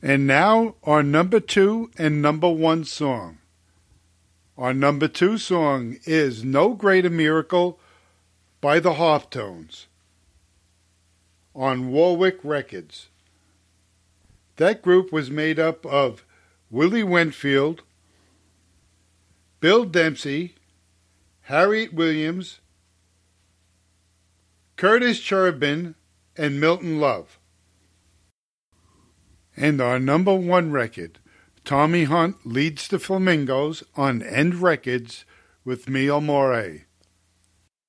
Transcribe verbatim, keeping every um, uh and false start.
And now our number two and number one song. Our number two song is No Greater Miracle by the Halftones on Warwick Records. That group was made up of Willie Wentfield, Bill Dempsey, Harriet Williams, Curtis Cherubin, and Milton Love. And our number one record, Tommy Hunt leads the Flamingos on End Records with Mio Morey.